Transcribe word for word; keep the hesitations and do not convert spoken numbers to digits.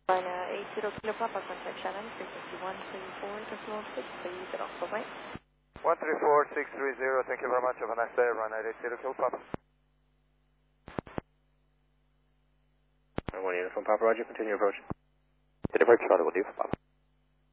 Line uh, eight zero Kilo Papa, contact Shannon, frequency one three four, decimal six, please get off the way. one three four six three zero, thank you very much, have a nice day, run eight zero Kilo Papa. one uniform Papa, Roger, continue approach. Did approach Charlie, will do for Papa.